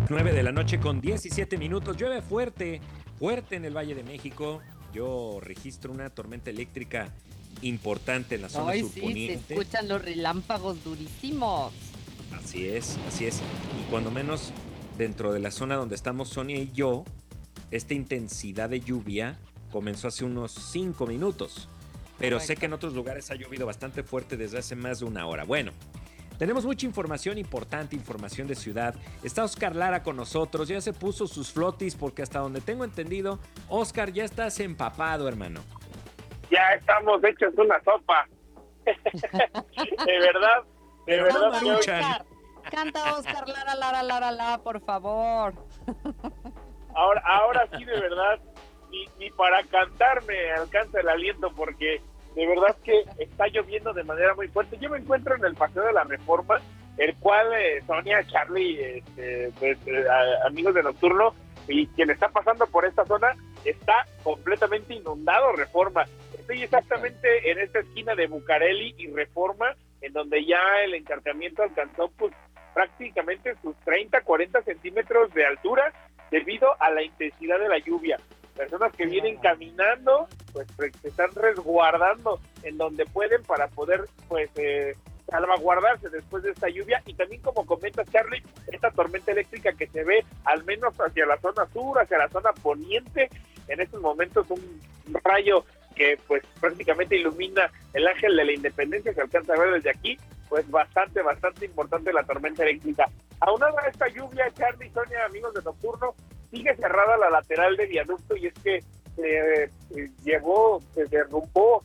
9 de la noche con 17 minutos. Llueve fuerte, fuerte en el Valle de México. Yo registro una tormenta eléctrica importante en la zona Ay, sí, se surponiente. escuchan los relámpagos durísimos. Así es, así es. Y cuando menos dentro de la zona donde estamos Sonia y yo, esta intensidad de lluvia comenzó hace unos 5 minutos. Pero sé que Correcto. en otros lugares ha llovido bastante fuerte desde hace más de una hora. Bueno, tenemos mucha información importante, información de ciudad. Está Oscar Lara con nosotros, ya se puso sus flotis porque hasta donde tengo entendido, Oscar, ya estás empapado, hermano. Ya estamos hechos una sopa. De Pero no verdad que hoy, maruchan. Canta Oscar, Lara, Lara, Lara, Lara, por favor. ahora sí de verdad, ni para cantar me alcanza el aliento porque de verdad que está lloviendo de manera muy fuerte. Yo me encuentro en el Paseo de la Reforma, el cual Sonia, Charlie, amigos de Nocturno, y quien está pasando por esta zona, está completamente inundado Reforma. Estoy exactamente en esta esquina de Bucareli y Reforma, en donde ya el encharcamiento alcanzó pues prácticamente sus 30, 40 centímetros de altura debido a la intensidad de la lluvia. Personas que vienen caminando, pues se están resguardando en donde pueden para poder, pues, salvaguardarse después de esta lluvia. Y también, como comenta Charlie, esta tormenta eléctrica que se ve al menos hacia la zona sur, hacia la zona poniente, en estos momentos un rayo que pues prácticamente ilumina el ángel de la independencia, se alcanza a ver desde aquí, pues bastante importante la tormenta eléctrica. Aunada a esta lluvia, Charlie, Sonia, amigos de Nocturno, sigue cerrada la lateral de viaducto y es que se derrumbó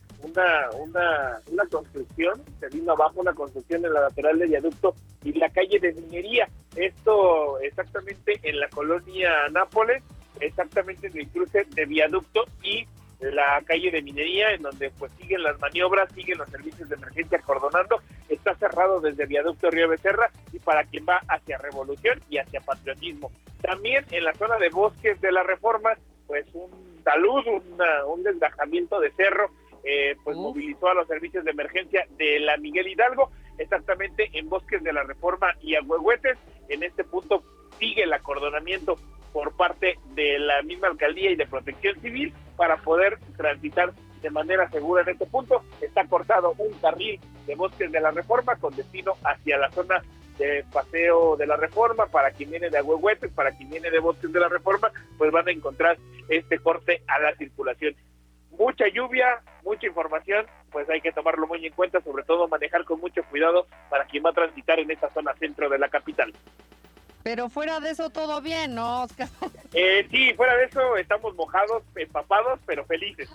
una construcción, se vino abajo una construcción en la lateral de viaducto y la calle de Minería. Esto exactamente en la colonia Nápoles, exactamente en el cruce de viaducto y la calle de Minería, en donde pues siguen las maniobras, siguen los servicios de emergencia acordonando. Está cerrado desde viaducto Río Becerra y para quien va hacia Revolución y hacia Patriotismo. También en la zona de Bosques de la Reforma, pues un talud, un desgajamiento de cerro, pues movilizó a los servicios de emergencia de la Miguel Hidalgo, exactamente en Bosques de la Reforma y Ahuehuetes. En este punto sigue el acordonamiento por parte de la misma alcaldía y de Protección Civil para poder transitar de manera segura en este punto. Está cortado un carril de Bosques de la Reforma con destino hacia la zona de Paseo de la Reforma. Para quien viene de Ahuehuetes, para quien viene de Bosques de la Reforma, pues van a encontrar este corte a la circulación. Mucha lluvia, mucha información, pues hay que tomarlo muy en cuenta, sobre todo manejar con mucho cuidado para quien va a transitar en esta zona centro de la capital. Pero fuera de eso, todo bien, ¿no, Oscar? Sí, fuera de eso, estamos mojados, empapados, pero felices.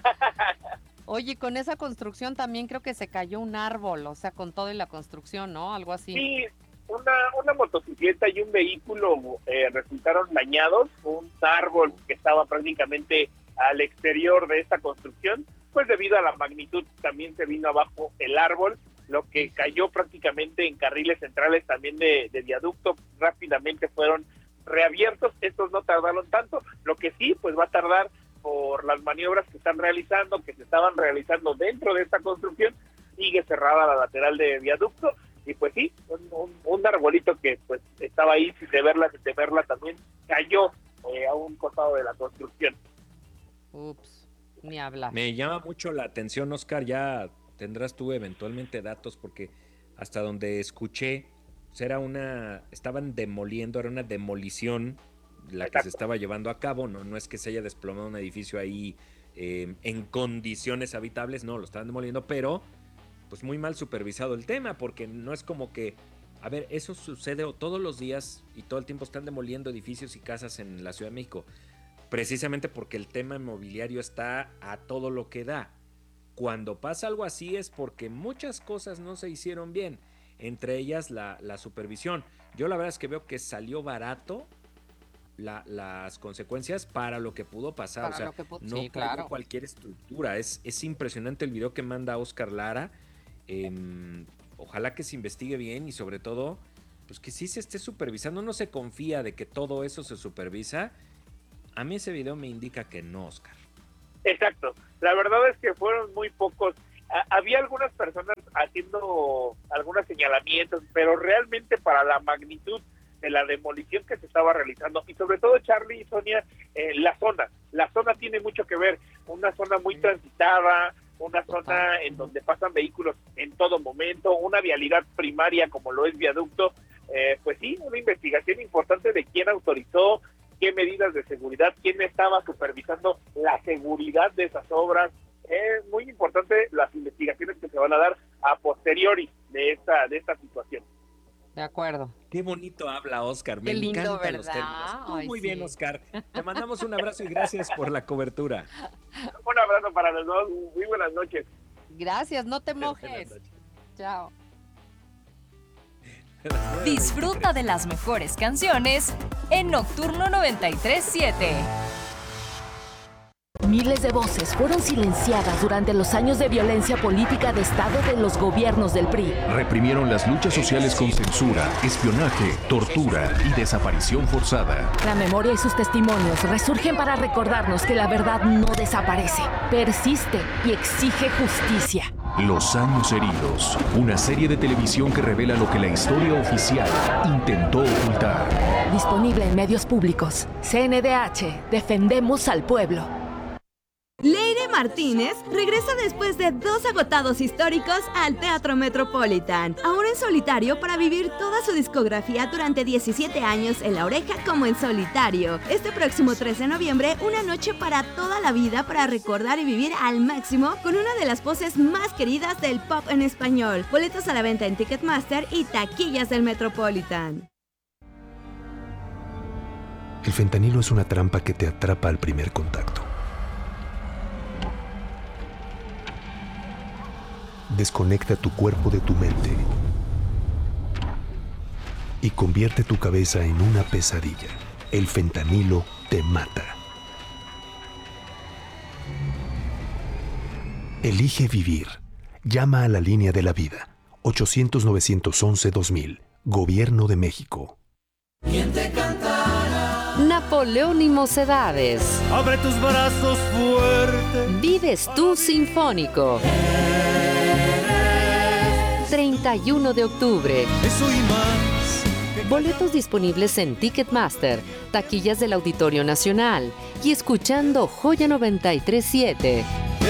Oye, con esa construcción también creo que se cayó un árbol, o sea, con todo y la construcción, ¿no? Algo así. Sí, una motocicleta y un vehículo resultaron dañados. Un árbol que estaba prácticamente al exterior de esta construcción, pues debido a la magnitud también se vino abajo el árbol, lo que cayó prácticamente en carriles centrales también de viaducto. Rápidamente fueron reabiertos, estos no tardaron tanto. Lo que sí, pues va a tardar por las maniobras que están realizando, que se estaban realizando dentro de esta construcción. Sigue cerrada la lateral de viaducto y pues sí, un arbolito que pues estaba ahí sin verla también cayó a un costado de la construcción. Ups, ni hablar. Me llama mucho la atención, Oscar, ya tendrás tú eventualmente datos porque hasta donde escuché, pues estaban demoliendo, era una demolición la que se Exacto. estaba llevando a cabo, no es que se haya desplomado un edificio ahí en condiciones habitables, no, lo estaban demoliendo, pero pues muy mal supervisado el tema, porque no es como que, a ver, eso sucede todos los días y todo el tiempo están demoliendo edificios y casas en la Ciudad de México, precisamente porque el tema inmobiliario está a todo lo que da. Cuando pasa algo así es porque muchas cosas no se hicieron bien, entre ellas la supervisión. Yo la verdad es que veo que salió barato las consecuencias para lo que pudo pasar. O Para sea, lo que no sí, cayó claro. cualquier estructura. Es impresionante el video que manda Oscar Lara. Ojalá que se investigue bien y sobre todo, pues que sí se esté supervisando. No se confía de que todo eso se supervisa. A mí ese video me indica que no, Oscar. Exacto. La verdad es que fueron muy pocos. Había algunas personas haciendo algunos señalamientos, pero realmente para la magnitud de la demolición que se estaba realizando, y sobre todo, Charlie y Sonia, la zona tiene mucho que ver, una zona muy transitada, una zona en donde pasan vehículos en todo momento, una vialidad primaria como lo es Viaducto. Pues sí, una investigación importante de quién autorizó, qué medidas de seguridad, quién estaba supervisando la seguridad de esas obras. Es muy importante las investigaciones que se van a dar a posteriori de esta situación. De acuerdo. Qué bonito habla Oscar, me Qué lindo, encantan los ¿verdad? términos. Tú Ay, muy sí. bien, Oscar. Te mandamos un abrazo y gracias por la cobertura. Un abrazo para los dos, muy buenas noches. Gracias, no te Buenas mojes. noches. Chao. Disfruta de las mejores canciones en Nocturno 93.7. Miles de voces fueron silenciadas durante los años de violencia política de Estado de los gobiernos del PRI. Reprimieron las luchas sociales con censura, espionaje, tortura y desaparición forzada. La memoria y sus testimonios resurgen para recordarnos que la verdad no desaparece, persiste y exige justicia. Los años heridos, una serie de televisión que revela lo que la historia oficial intentó ocultar. Disponible en medios públicos. CNDH, defendemos al pueblo. Leire Martínez regresa después de 2 agotados históricos al Teatro Metropolitan, ahora en solitario para vivir toda su discografía durante 17 años en La Oreja como en solitario. Este próximo 3 de noviembre, una noche para toda la vida para recordar y vivir al máximo con una de las voces más queridas del pop en español. Boletos a la venta en Ticketmaster y taquillas del Metropolitan. El fentanilo es una trampa que te atrapa al primer contacto. Desconecta tu cuerpo de tu mente y convierte tu cabeza en una pesadilla. El fentanilo te mata. Elige vivir. Llama a la línea de la vida. 800-911-2000. Gobierno de México. Napoleón y Mocedades. Abre tus brazos fuerte. Vives tú Sinfónico. 31 de octubre. Eso y más. Boletos disponibles en Ticketmaster, taquillas del Auditorio Nacional y escuchando Joya 93.7.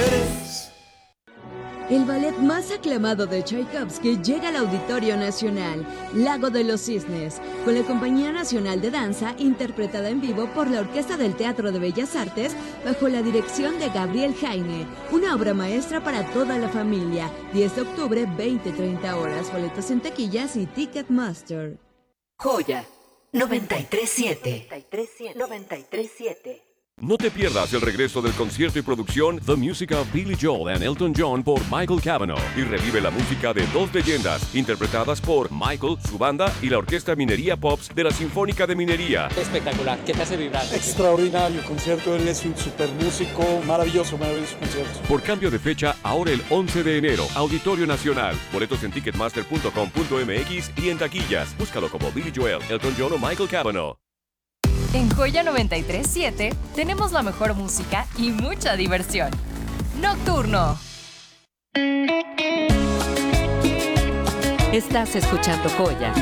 El ballet más aclamado de Tchaikovsky llega al Auditorio Nacional, Lago de los Cisnes, con la Compañía Nacional de Danza, interpretada en vivo por la Orquesta del Teatro de Bellas Artes, bajo la dirección de Gabriel Jaime. Una obra maestra para toda la familia. 10 de octubre, 20-30 horas. Boletos en taquillas y Ticketmaster. Joya 93.7. 93.7. No te pierdas el regreso del concierto y producción The Music of Billy Joel and Elton John por Michael Cavanaugh y revive la música de dos leyendas interpretadas por Michael, su banda y la Orquesta Minería Pops de la Sinfónica de Minería. Espectacular, ¿qué te hace vibrar? Extraordinario concierto, él es un super músico, maravilloso concierto. Por cambio de fecha, ahora el 11 de enero, Auditorio Nacional. Boletos en ticketmaster.com.mx y en taquillas. Búscalo como Billy Joel, Elton John o Michael Cavanaugh. En Joya 93.7 tenemos la mejor música y mucha diversión. Nocturno. Estás escuchando Joya